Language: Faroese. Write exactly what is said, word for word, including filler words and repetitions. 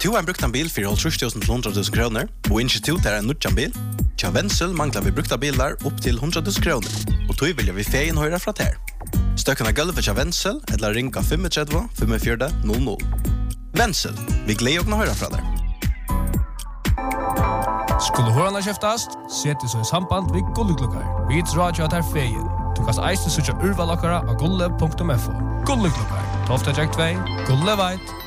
du har brukt en bil for halvtreds tusen til hundre tusen kroner, og institut er en nødjan bil, tja Wenzel mangler vi brukta bilar opp til hundre tusen kroner, og tog vilja vi feien høyre fra ter. Støkken av gulvet tja Wenzel, eller ringa tre fem fem fire null null. Wenzel, vi gleder å høyre fra der. Skulle hørene kjøftast, sett så i samband vid Gulleklokkar. Vi drar til at her feien. Du kan eiste søtja urvalokkara av gulle punktum f o. Gulleklokkar, tolv tre två, Gulle veit.